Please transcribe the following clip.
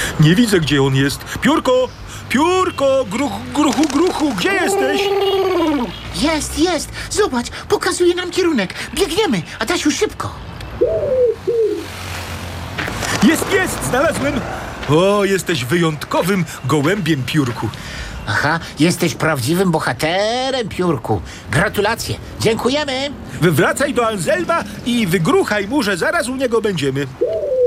Nie widzę, gdzie on jest. Piórko! Piórko! Gruchu, gruchu! Gdzie jesteś? Jest. Zobacz, pokazuje nam kierunek. Biegniemy, Adasiu, szybko. Jest! Znalazłem! O, jesteś wyjątkowym gołębiem, Piórku. Aha, jesteś prawdziwym bohaterem, Piórku. Gratulacje. Dziękujemy. Wracaj do Anselma i wygruchaj mu, że zaraz u niego będziemy.